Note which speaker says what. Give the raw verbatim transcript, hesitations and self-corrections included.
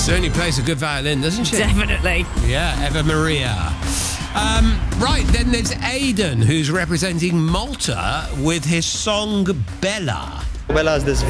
Speaker 1: Certainly plays a good violin, doesn't she?
Speaker 2: Definitely.
Speaker 1: Yeah, Eva Maria. Um, right, then there's Aidan, who's representing Malta with his song Bella.
Speaker 3: Bella is this